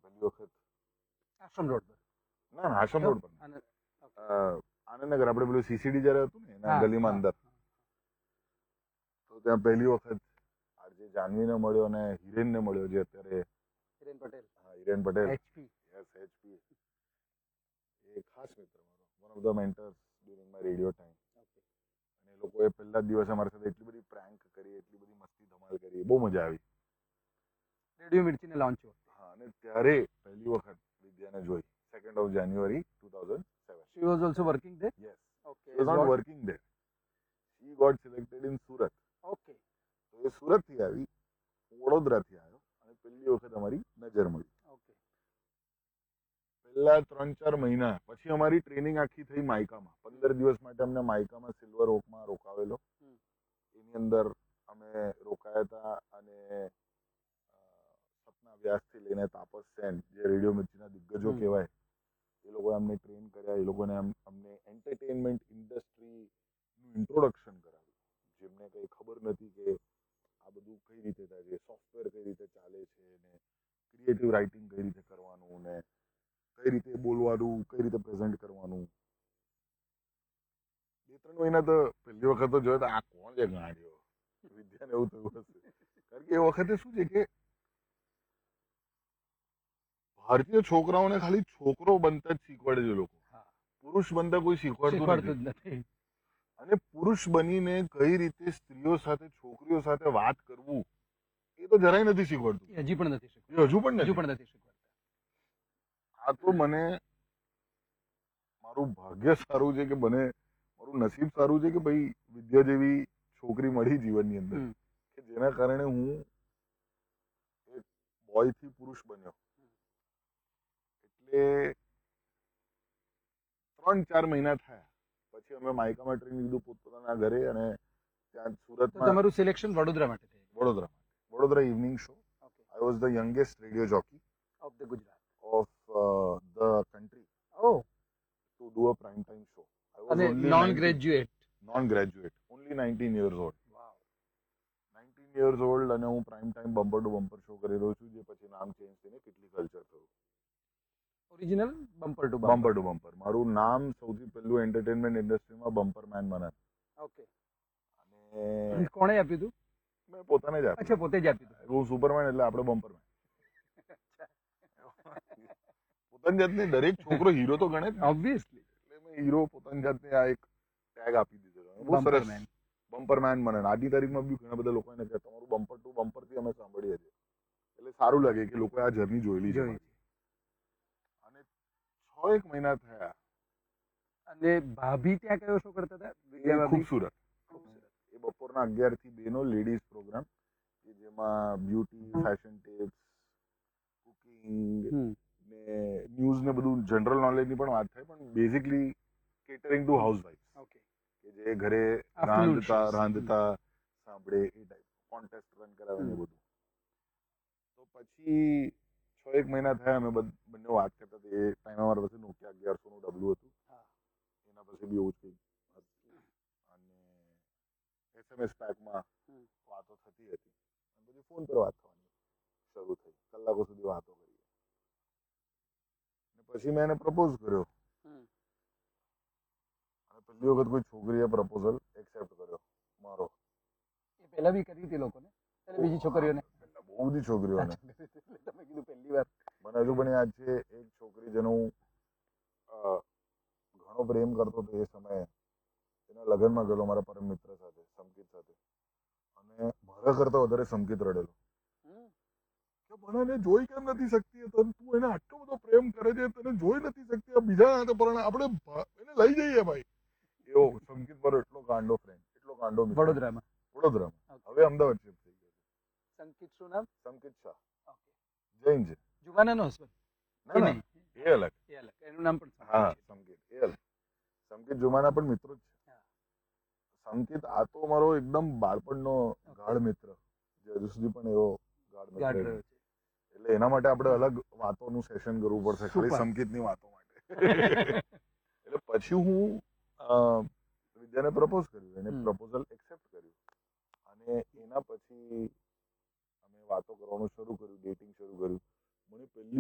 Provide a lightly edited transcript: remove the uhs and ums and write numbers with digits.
પહેલી વખત આશ્રમ રોડ પર. ના ના આશ્રમ રોડ પર આનંદનગર આપણે પેલું સીસીડી જ્યારે હતું ને એના ગલીમાં અંદર, તો ત્યાં પહેલી વખત આજે જાનવીને મળ્યો અને હિરેનને મળ્યો, જે અત્યારે હિરેન પટેલ. હા Hiren Patel, HP. Yes HP, એ ખાસ મિત્ર મારો, one of the mentors during my radio time. અને એ લોકોએ પહેલા જ દિવસે અમારી સાથે એટલી બધી પ્રેન્ક કરી, એટલી બધી મસ્તી ધમાલ કરી, બહુ મજા આવી. Radio મિર્ચીને launch. હા, અને ત્યારે પહેલી વખત વિદ્યાને જોઈ 2nd of January 2007. She was also working there? Yes. Okay. She was not working there. She got selected in Surat. Okay. તો એ સુરતથી આવી, વડોદરાથી આવ્યો અને પહેલી વખત અમારી નજર મળી. Okay. પહેલા 3-4 મહિના પછી અમારી ટ્રેનિંગ આખી થઈ માઇકામાં. 15 દિવસ માટે અમને માઇકામાં સિલ્વર ઓકમાં રોકાવેલો. એની અંદર અમે રોકાયા હતા અને સપના વ્યાસથી લઈને તાપસ સેન, જે રેડિયો મિર્ચીના દિગ્ગજો કહેવાય, એ લોકોએ અમને ટ્રેન કર્યા. એ લોકોને અમને એન્ટરટેનમેન્ટ ઇન્ડસ્ટ્રીનું ઇન્ટ્રોડક્શન કરાવ્યું, જેમને કંઈ ખબર નથી કે આ બધું કઈ રીતે થાય છે, સોફ્ટવેર કઈ રીતે ચાલે છે, ને ક્રિએટિવ રાઇટિંગ કઈ રીતે કરવાનું, ને કઈ રીતે બોલવાનું, કઈ રીતે પ્રેઝન્ટ કરવાનું. 2-3 મહિના તો પહેલી વખત તો જોયો તો આ કોણ છે ગાંડિયો, વિદ્યાને એવું થયું હશે. કારણ કે એ વખતે શું છે કે ભારતીય છોકરાઓને ખાલી છોકરો બનતા જ શીખવાડે છે લોકો, પુરુષ બનતા કોઈ શીખવાડતું નથી. અને પુરુષ બનીને કઈ રીતે સ્ત્રીઓ સાથે, છોકરીઓ સાથે વાત કરવું, એ તો જરાય નથી શીખવાડતું. હજી પણ નથી શીખવાડતા. આ તો મને મારું ભાગ્ય સારું છે કે મારું નસીબ સારું છે કે ભાઈ વિદ્યા જેવી છોકરી મળી જીવનની અંદર, કે જેના કારણે હું એક બોયથી પુરુષ બન્યો. એટલે 3-4 મહિના થયા પછી અમે માઇકામાં ટ્રેનિંગ લીધું પોતપોતાના ઘરે, અને ત્યાં સુરતમાં તમારું સિલેક્શન વડોદરા માટે થયું? Vadodara evening show. I was the youngest radio jockey of the Gujarat, of the country to do a prime time show. I was અને only non-graduate, only 19 years old. Wow. 19 years old અને હું prime time bumper to bumper show કરી રહ્યો છું, જે પછી નામ change થઈને કેટલી કલ્ચર થયું. Original bumper to bumper. મારું નામ સૌથી પહેલું એન્ટરટેનમેન્ટ ઇન્ડસ્ટ્રીમાં બમ્પરમેન મને. ઓકે. અને કોણે આપ્યું હતું? મેં પોતાને જ આપ્યું. અચ્છા, પોતે જ આપ્યું હતું. હું સુપરમેન એટલે આપણે બમ્પરમેન. પોતાની જાતને દરેક છોકરો હીરો તો ગણે, ઓબ્વિયસલી. એટલે મેં હીરો પોતાની જાતને આ એક ટેગ આપી દીધો. બહુ સરસ બમ્પરમેન મને. આજની તારીખમાં બી ઘણા બધા લોકો એને કહે તમારું બમ્પર ટુ બમ્પર થી અમે સાંભળીએ છીએ, એટલે સારું લાગે કે લોકોએ આ જર્ની જોયેલી છે. અને 6-1 મહિના થયા. અને ભાભી ત્યાં કયો શો કરતા હતા? ખૂબસૂરત. એ બપોરના 11 થી 2 નો લેડીઝ પ્રોગ્રામ, કે જેમાં બ્યુટી, ફેશન ટિપ્સ, કુકિંગ ને ન્યૂઝ ને બધું જનરલ નોલેજની પણ વાત થાય, પણ બેઝિકલી કેટરિંગ ટુ હાઉસવાઇફ, કે જે ઘરે રાંધતા સાંભળે એ ટાઈપ કોન્ટેસ્ટ રન કરાવે ને બધું. તો પછી 6-1 મહિના થયા અમે બંને વાત કરતા હતા. એ ટાઈમે અમારા પાસે નોકિયા 1100 નું ડબલું હતું, એના પછી બી એવું જ કંઈક, અને SMS પેકમાં વાતો થતી હતી. પછી ફોન પર વાત થવાની શરૂ થઈ, કલાકો સુધી વાતો કરી. પછી મેં એને પ્રપોઝ કર્યો, અને પહેલી વખત કોઈ છોકરીએ પ્રપોઝલ એક્સેપ્ટ કર્યો મારો. એ પહેલા બી કરી હતી લોકોને, બીજી છોકરીઓને? બહુ બધી છોકરીઓને. તમે કીધું પહેલી વાર. મને હજુ પણ યાદ છે એક છોકરી જેનો હું ઘણો પ્રેમ કરતો હતો એ સમયે. એના લગ્નમાં ગયેલો મારા પરમ મિત્ર સાથે, સંકિત સાથે, અને મારા કરતા વધારે સંકિત રડેલો કે મને જોઈ કેમ નથી શકતી, તું એને આટલો બધો પ્રેમ કરે છે, તને જોઈ નથી શકતી, બીજા હાથે પરણે આપણે એને લઈ જઈએ ભાઈ. એવો સંકિત મારો એટલો ગાંડો ફ્રેન્ડ, એટલો ગાંડો મિત્ર. વડોદરામાં. હવે અમદાવાદ શિફ્ટ થઈ ગયો. સંકિત શું નામ? સંકિત શાહ. જૈન છે. જુગાનાનો હસબન્ડ? ના, એ અલગ. એનું નામ પણ? હા, સંકિત. એ અલગ. સંકિત જુમાના પણ મિત્રો જ છે. સંકિત આ તો મારો એકદમ બાળપણનો ગાઢ મિત્ર, જે હજુ સુધી પણ એવો ગાઢ મિત્ર છે. એટલે એના માટે આપણે અલગ વાતોનું સેશન કરવું પડશે ખાલી સંકિતની વાતો માટે. એટલે પછી હું વિદ્યાને પ્રપોઝ કર્યું, એને પ્રપોઝલ એક્સેપ્ટ કર્યું, અને એના પછી અમે વાતો કરવાનું શરૂ કર્યું, ડેટિંગ શરૂ કર્યું. મને પહેલી